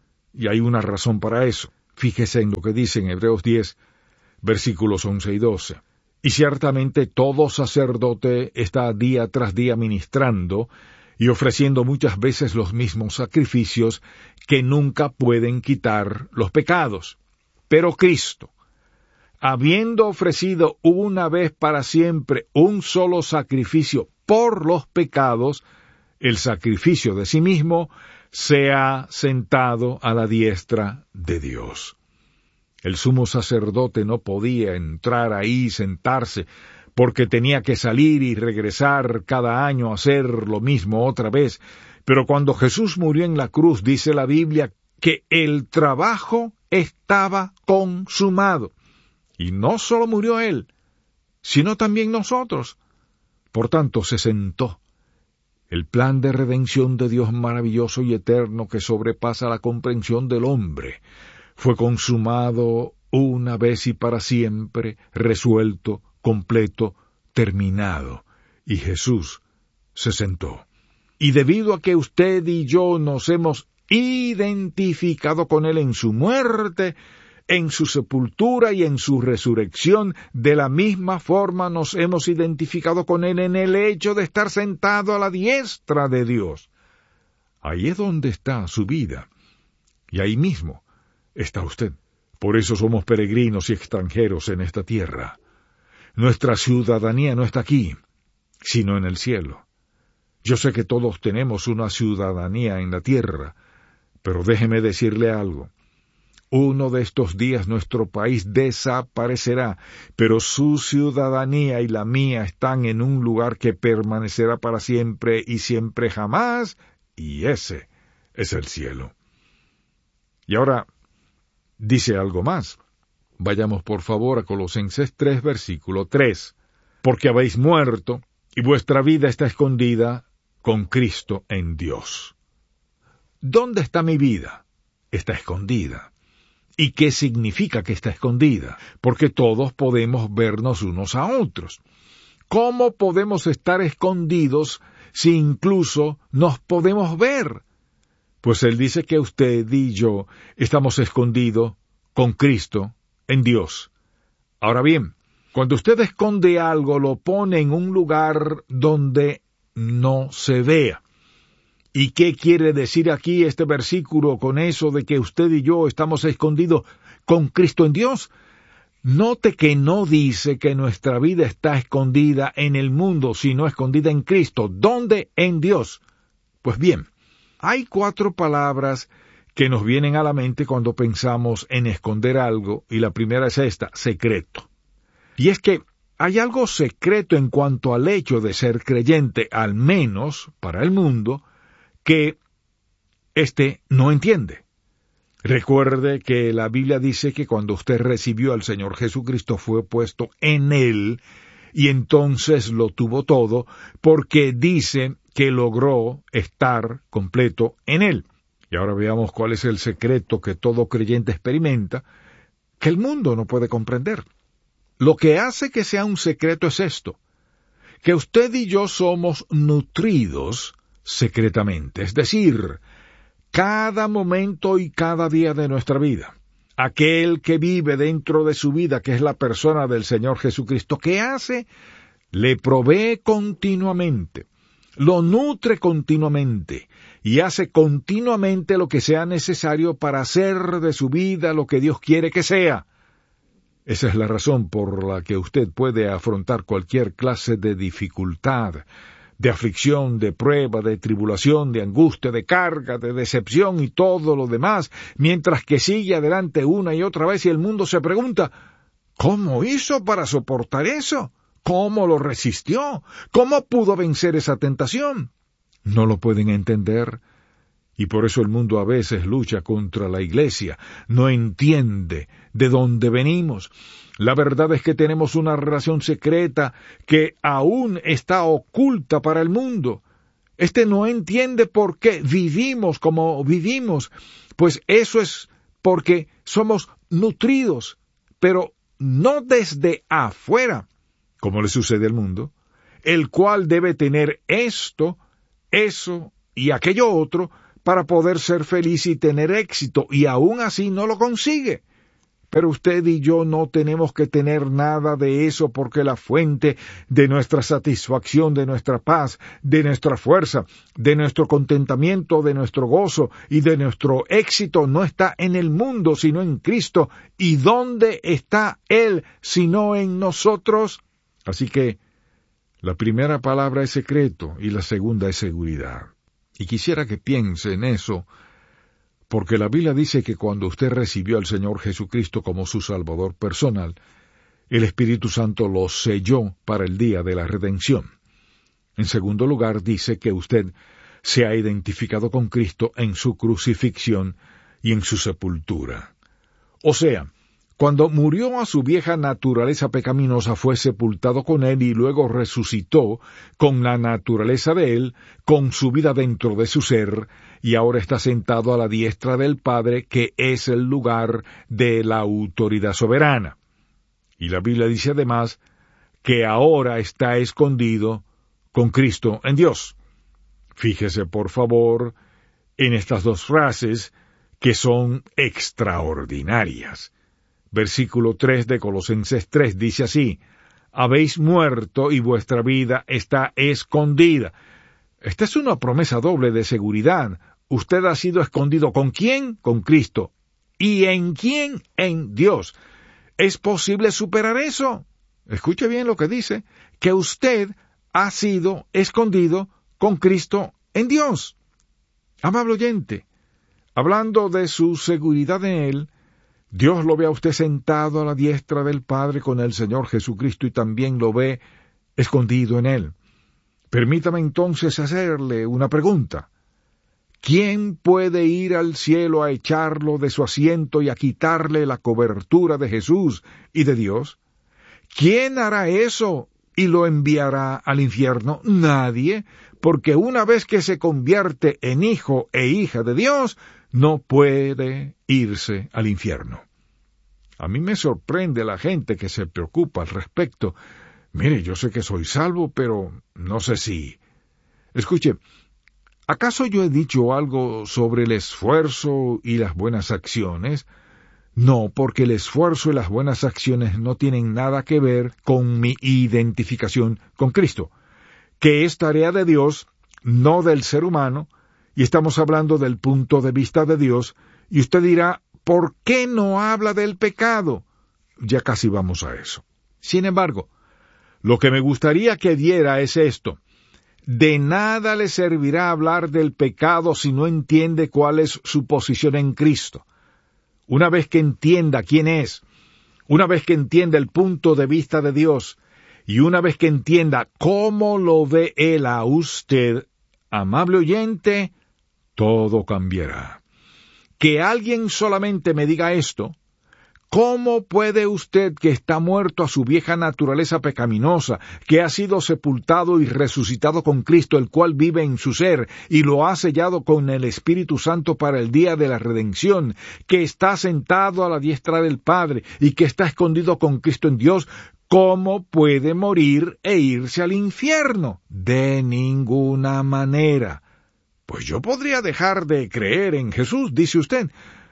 y hay una razón para eso. Fíjese en lo que dice en Hebreos diez, versículos once y doce. Y ciertamente todo sacerdote está día tras día ministrando y ofreciendo muchas veces los mismos sacrificios que nunca pueden quitar los pecados. Pero Cristo, habiendo ofrecido una vez para siempre un solo sacrificio por los pecados, el sacrificio de sí mismo, se ha sentado a la diestra de Dios. El sumo sacerdote no podía entrar ahí y sentarse, porque tenía que salir y regresar cada año a hacer lo mismo otra vez. Pero cuando Jesús murió en la cruz, dice la Biblia, que el trabajo estaba consumado. Y no solo murió Él, sino también nosotros. Por tanto, se sentó. El plan de redención de Dios maravilloso y eterno que sobrepasa la comprensión del hombre fue consumado una vez y para siempre, resuelto, completo, terminado. Y Jesús se sentó. Y debido a que usted y yo nos hemos identificado con Él en su muerte, en su sepultura y en su resurrección, de la misma forma nos hemos identificado con Él en el hecho de estar sentado a la diestra de Dios. Ahí es donde está su vida, y ahí mismo está usted. Por eso somos peregrinos y extranjeros en esta tierra. Nuestra ciudadanía no está aquí, sino en el cielo. Yo sé que todos tenemos una ciudadanía en la tierra, pero déjeme decirle algo. Uno de estos días nuestro país desaparecerá, pero su ciudadanía y la mía están en un lugar que permanecerá para siempre y siempre jamás, y ese es el cielo. Y ahora dice algo más. Vayamos por favor a Colosenses tres, versículo tres. Porque habéis muerto, y vuestra vida está escondida con Cristo en Dios. ¿Dónde está mi vida? Está escondida. ¿Y qué significa que está escondida? Porque todos podemos vernos unos a otros. ¿Cómo podemos estar escondidos si incluso nos podemos ver? Pues Él dice que usted y yo estamos escondidos con Cristo en Dios. Ahora bien, cuando usted esconde algo, lo pone en un lugar donde no se vea. ¿Y qué quiere decir aquí este versículo con eso de que usted y yo estamos escondidos con Cristo en Dios? Note que no dice que nuestra vida está escondida en el mundo, sino escondida en Cristo. ¿Dónde? En Dios. Pues bien, hay cuatro palabras que nos vienen a la mente cuando pensamos en esconder algo, y la primera es esta, secreto. Y es que hay algo secreto en cuanto al hecho de ser creyente, al menos para el mundo, que éste no entiende. Recuerde que la Biblia dice que cuando usted recibió al Señor Jesucristo fue puesto en Él, y entonces lo tuvo todo, porque dice que logró estar completo en Él. Y ahora veamos cuál es el secreto que todo creyente experimenta, que el mundo no puede comprender. Lo que hace que sea un secreto es esto, que usted y yo somos nutridos secretamente, es decir, cada momento y cada día de nuestra vida. Aquel que vive dentro de su vida, que es la persona del Señor Jesucristo, ¿qué hace? Le provee continuamente, lo nutre continuamente, y hace continuamente lo que sea necesario para hacer de su vida lo que Dios quiere que sea. Esa es la razón por la que usted puede afrontar cualquier clase de dificultad, de aflicción, de prueba, de tribulación, de angustia, de carga, de decepción y todo lo demás, mientras que sigue adelante una y otra vez y el mundo se pregunta, ¿cómo hizo para soportar eso? ¿Cómo lo resistió? ¿Cómo pudo vencer esa tentación? No lo pueden entender, y por eso el mundo a veces lucha contra la Iglesia, no entiende de dónde venimos. La verdad es que tenemos una relación secreta que aún está oculta para el mundo. Este no entiende por qué vivimos como vivimos, pues eso es porque somos nutridos, pero no desde afuera, como le sucede al mundo, el cual debe tener esto, eso y aquello otro para poder ser feliz y tener éxito, y aún así no lo consigue. Pero usted y yo no tenemos que tener nada de eso, porque la fuente de nuestra satisfacción, de nuestra paz, de nuestra fuerza, de nuestro contentamiento, de nuestro gozo y de nuestro éxito no está en el mundo, sino en Cristo. ¿Y dónde está Él, sino en nosotros? Así que la primera palabra es secreto y la segunda es seguridad. Y quisiera que piense en eso, porque la Biblia dice que cuando usted recibió al Señor Jesucristo como su Salvador personal, el Espíritu Santo lo selló para el día de la redención. En segundo lugar, dice que usted se ha identificado con Cristo en su crucifixión y en su sepultura. O sea, cuando murió a su vieja naturaleza pecaminosa, fue sepultado con Él y luego resucitó con la naturaleza de Él, con su vida dentro de su ser, y ahora está sentado a la diestra del Padre, que es el lugar de la autoridad soberana. Y la Biblia dice además que ahora está escondido con Cristo en Dios. Fíjese, por favor, en estas dos frases que son extraordinarias. Versículo tres de Colosenses tres dice así: habéis muerto y vuestra vida está escondida. Esta es una promesa doble de seguridad. Usted ha sido escondido. ¿Con quién? Con Cristo. ¿Y en quién? En Dios. ¿Es posible superar eso? Escuche bien lo que dice, que usted ha sido escondido con Cristo en Dios. Amable oyente, hablando de su seguridad en Él, Dios lo ve a usted sentado a la diestra del Padre con el Señor Jesucristo y también lo ve escondido en Él. Permítame entonces hacerle una pregunta. ¿Quién puede ir al cielo a echarlo de su asiento y a quitarle la cobertura de Jesús y de Dios? ¿Quién hará eso y lo enviará al infierno? Nadie, porque una vez que se convierte en hijo e hija de Dios, no puede irse al infierno. A mí me sorprende la gente que se preocupa al respecto. Mire, yo sé que soy salvo, pero no sé si... Escuche, ¿acaso yo he dicho algo sobre el esfuerzo y las buenas acciones? No, porque el esfuerzo y las buenas acciones no tienen nada que ver con mi identificación con Cristo, que es tarea de Dios, no del ser humano, y estamos hablando del punto de vista de Dios, y usted dirá, ¿por qué no habla del pecado? Ya casi vamos a eso. Sin embargo, lo que me gustaría que diera es esto. De nada le servirá hablar del pecado si no entiende cuál es su posición en Cristo. Una vez que entienda quién es, una vez que entienda el punto de vista de Dios, y una vez que entienda cómo lo ve Él a usted, amable oyente, todo cambiará. Que alguien solamente me diga esto, ¿cómo puede usted, que está muerto a su vieja naturaleza pecaminosa, que ha sido sepultado y resucitado con Cristo, el cual vive en su ser, y lo ha sellado con el Espíritu Santo para el día de la redención, que está sentado a la diestra del Padre, y que está escondido con Cristo en Dios, cómo puede morir e irse al infierno? De ninguna manera. Pues yo podría dejar de creer en Jesús, dice usted.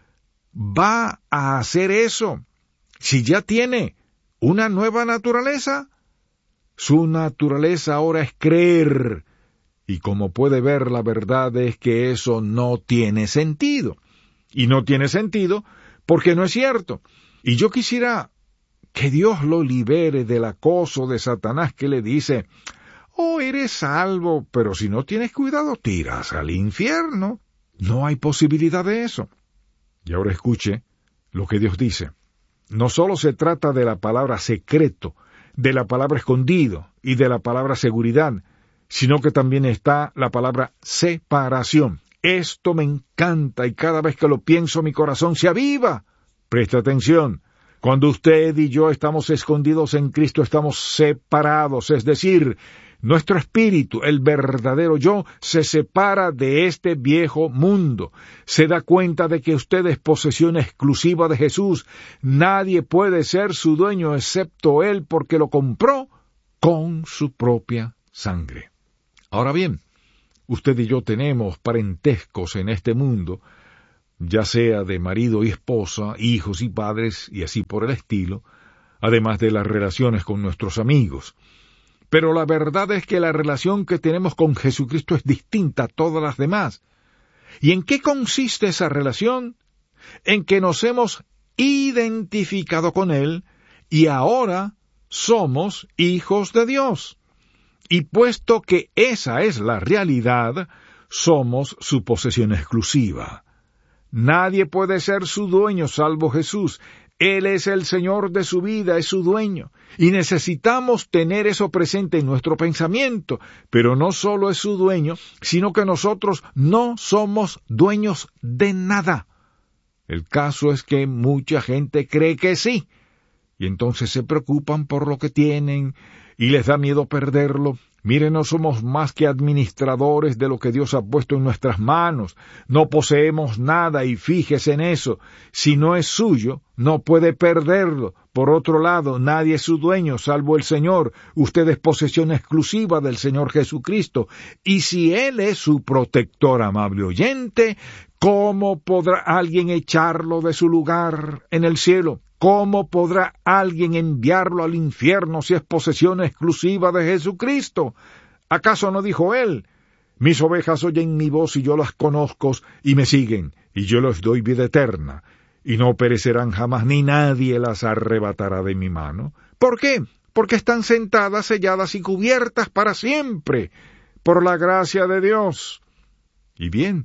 ¿Va a hacer eso si ya tiene una nueva naturaleza? Su naturaleza ahora es creer, y como puede ver, la verdad es que eso no tiene sentido. Y no tiene sentido porque no es cierto. Y yo quisiera que Dios lo libere del acoso de Satanás, que le dice: oh, eres salvo, pero si no tienes cuidado, tiras al infierno. No hay posibilidad de eso. Y ahora escuche lo que Dios dice. No solo se trata de la palabra secreto, de la palabra escondido y de la palabra seguridad, sino que también está la palabra separación. Esto me encanta y cada vez que lo pienso mi corazón se aviva. Presta atención. Cuando usted y yo estamos escondidos en Cristo, estamos separados, es decir, Nuestro espíritu, el verdadero yo, se separa de este viejo mundo. Se da cuenta de que usted es posesión exclusiva de Jesús. Nadie puede ser su dueño excepto Él, porque lo compró con su propia sangre. Ahora bien, usted y yo tenemos parentescos en este mundo, ya sea de marido y esposa, hijos y padres, y así por el estilo, además de las relaciones con nuestros amigos. Pero la verdad es que la relación que tenemos con Jesucristo es distinta a todas las demás. ¿Y en qué consiste esa relación? En que nos hemos identificado con Él y ahora somos hijos de Dios. Y puesto que esa es la realidad, somos su posesión exclusiva. Nadie puede ser su dueño salvo Jesús. Él es el Señor de su vida, es su dueño, y necesitamos tener eso presente en nuestro pensamiento, pero no solo es su dueño, sino que nosotros no somos dueños de nada. El caso es que mucha gente cree que sí, y entonces se preocupan por lo que tienen, y les da miedo perderlo. Miren, no somos más que administradores de lo que Dios ha puesto en nuestras manos. No poseemos nada y fíjese en eso. Si no es suyo, no puede perderlo. Por otro lado, nadie es su dueño salvo el Señor. Usted es posesión exclusiva del Señor Jesucristo. Y si Él es su protector, amable oyente, ¿cómo podrá alguien echarlo de su lugar en el cielo? ¿Cómo podrá alguien enviarlo al infierno si es posesión exclusiva de Jesucristo? ¿Acaso no dijo Él: mis ovejas oyen mi voz y yo las conozco y me siguen, y yo les doy vida eterna, y no perecerán jamás, ni nadie las arrebatará de mi mano? ¿Por qué? Porque están sentadas, selladas y cubiertas para siempre, por la gracia de Dios. Y bien,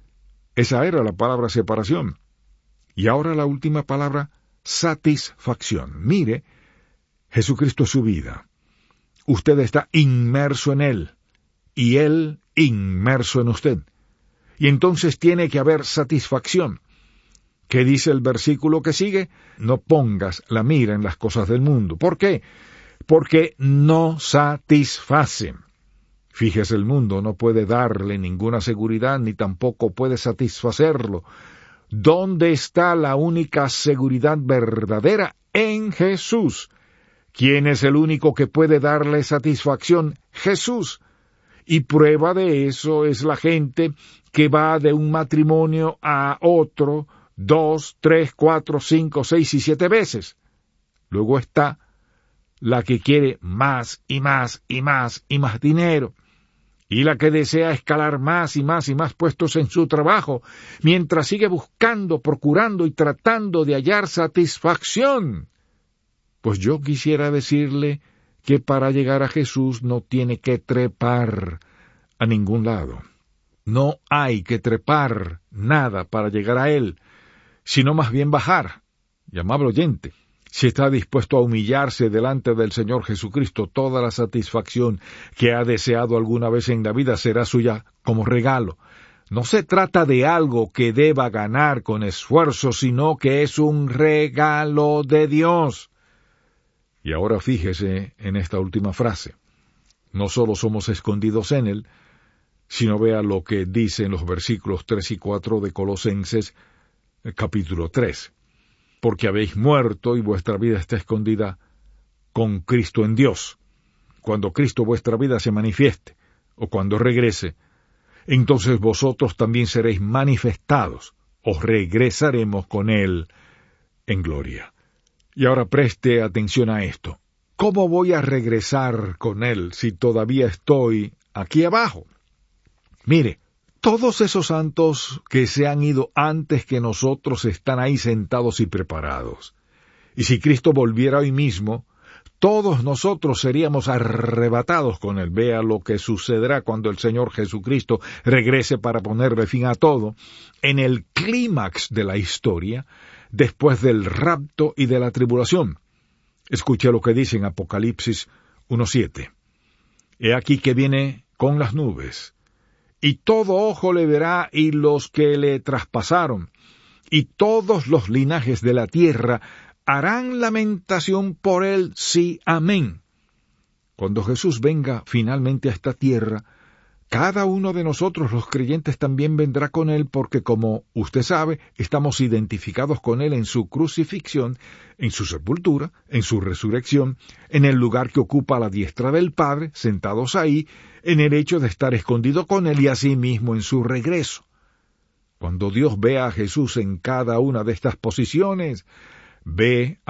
esa era la palabra separación. Y ahora la última palabra, satisfacción. Mire, Jesucristo es su vida. Usted está inmerso en Él, y Él inmerso en usted. Y entonces tiene que haber satisfacción. ¿Qué dice el versículo que sigue? No pongas la mira en las cosas del mundo. ¿Por qué? Porque no satisfacen. Fíjese, el mundo no puede darle ninguna seguridad, ni tampoco puede satisfacerlo. ¿Dónde está la única seguridad verdadera? En Jesús. ¿Quién es el único que puede darle satisfacción? Jesús. Y prueba de eso es la gente que va de un matrimonio a otro dos, tres, cuatro, cinco, seis y siete veces. Luego está la que quiere más y más y más y más dinero, y la que desea escalar más y más y más puestos en su trabajo, mientras sigue buscando, procurando y tratando de hallar satisfacción. Pues yo quisiera decirle que para llegar a Jesús no tiene que trepar a ningún lado. No hay que trepar nada para llegar a Él, sino más bien bajar. Y amable oyente, si está dispuesto a humillarse delante del Señor Jesucristo, toda la satisfacción que ha deseado alguna vez en la vida será suya como regalo. No se trata de algo que deba ganar con esfuerzo, sino que es un regalo de Dios. Y ahora fíjese en esta última frase. No solo somos escondidos en Él, sino vea lo que dice en los versículos tres y cuatro de Colosenses, capítulo tres. Porque habéis muerto y vuestra vida está escondida con Cristo en Dios. Cuando Cristo vuestra vida se manifieste, o cuando regrese, entonces vosotros también seréis manifestados, o regresaremos con Él en gloria. Y ahora preste atención a esto. ¿Cómo voy a regresar con Él si todavía estoy aquí abajo? Mire, todos esos santos que se han ido antes que nosotros están ahí sentados y preparados. Y si Cristo volviera hoy mismo, todos nosotros seríamos arrebatados con Él. Vea lo que sucederá cuando el Señor Jesucristo regrese para ponerle fin a todo, en el clímax de la historia, después del rapto y de la tribulación. Escuche lo que dice en Apocalipsis uno siete. He aquí que viene con las nubes, y todo ojo le verá, y los que le traspasaron, y todos los linajes de la tierra harán lamentación por él, sí, amén. Cuando Jesús venga finalmente a esta tierra, cada uno de nosotros los creyentes también vendrá con Él porque, como usted sabe, estamos identificados con Él en su crucifixión, en su sepultura, en su resurrección, en el lugar que ocupa a la diestra del Padre, sentados ahí, en el hecho de estar escondido con Él y asimismo en su regreso. Cuando Dios ve a Jesús en cada una de estas posiciones, ve